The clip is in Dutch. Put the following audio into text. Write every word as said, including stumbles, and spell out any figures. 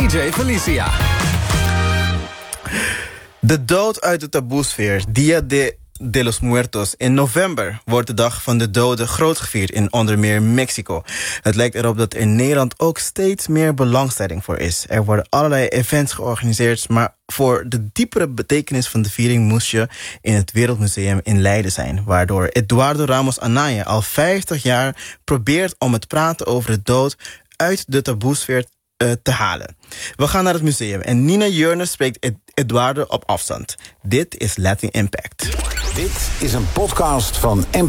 J Felicia. De dood uit de taboesfeer, Dia de, de los Muertos. In november wordt de dag van de doden groot gevierd in onder meer Mexico. Het lijkt erop dat er in Nederland ook steeds meer belangstelling voor is. Er worden allerlei events georganiseerd, maar voor de diepere betekenis van de viering moest je in het Wereldmuseum in Leiden zijn, waardoor Eduardo Ramos Anaya al vijftig jaar probeert om het praten over de dood uit de taboesfeer uh, te halen. We gaan naar het museum en Nina Jurnes spreekt Ed- Eduardo op afstand. Dit is Latin Impact. Dit is een podcast van M.